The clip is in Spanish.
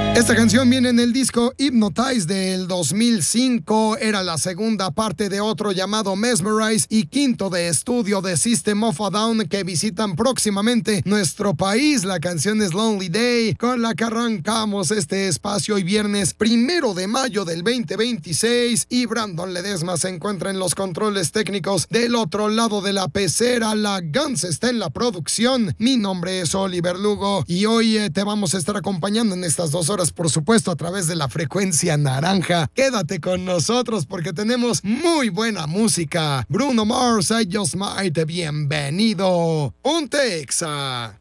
Esta canción viene en el disco Hypnotize del 2005, era la segunda parte de otro llamado Mesmerize y quinto de estudio de System of a Down que visitan próximamente nuestro país. La canción es Lonely Day, con la que arrancamos este espacio hoy viernes 1 de mayo del 2026 y Brandon Ledesma se encuentra en los controles técnicos del otro lado de la pecera. La Guns está en la producción. Mi nombre es Oliver Lugo y hoy te vamos a estar acompañando en estas 2 horas, por supuesto, a través de la frecuencia naranja. Quédate con nosotros porque tenemos muy buena música. Bruno Mars, I Just Might, bienvenido. Ponte Exa.